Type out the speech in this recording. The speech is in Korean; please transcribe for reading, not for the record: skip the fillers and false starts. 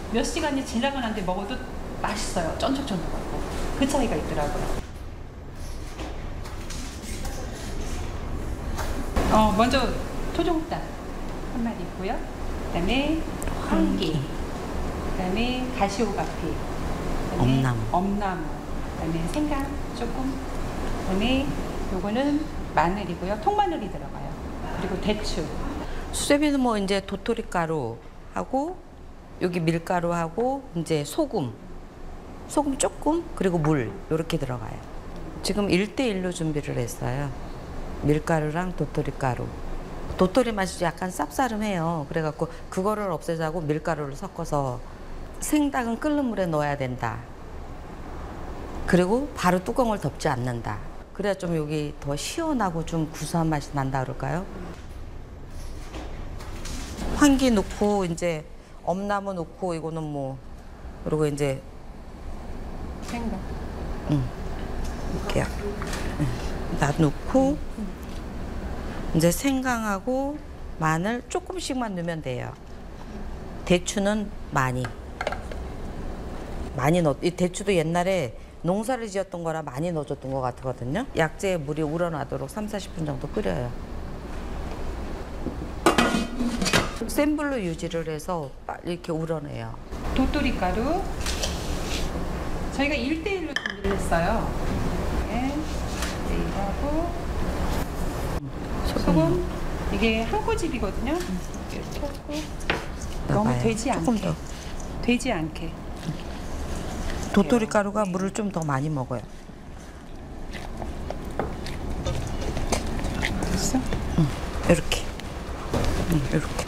몇 시간이 지나고 난 뒤 먹어도 맛있어요. 쫀득쫀득하고. 그 차이가 있더라고요. 먼저 토종닭 한 마리 있고요. 그다음에 황기, 그다음에 가시오가피, 그다음에 엄나무, 그다음에 생강 조금, 그다음에 요거는 마늘이고요. 통마늘이 들어가요. 그리고 대추. 수제비는 뭐 이제 도토리 가루 하고 여기 밀가루 하고 이제 소금 조금 그리고 물 이렇게 들어가요. 지금 1대1로 준비를 했어요. 밀가루랑 도토리 가루. 도토리 맛이 약간 쌉싸름해요. 그래갖고 그거를 없애자고 밀가루를 섞어서 생닭은 끓는 물에 넣어야 된다. 그리고 바로 뚜껑을 덮지 않는다. 그래야 좀 여기 더 시원하고 좀 구수한 맛이 난다 그럴까요? 황기 넣고 이제 엄나무 넣고 이거는 뭐 그리고 이제 생강. 이렇게요. 나 넣고 이제 생강하고 마늘 조금씩만 넣으면 돼요. 대추는 많이 넣. 이 대추도 옛날에 농사를 지었던 거라 많이 넣어줬던 것 같거든요. 약재에 물이 우러나도록 30-40분 정도 끓여요. 센 불로 유지를 해서 이렇게 우러내요. 도토리 가루. 저희가 1대1로 준비를 했어요. 네, 이거하고 소금. 이게 한 꼬집이거든요. 이렇게 하고 너무 되지 않게. 조금 더. 되지 않게. 도토리 가루가 물을 좀 더 많이 먹어요. 됐어? 이렇게. 이렇게.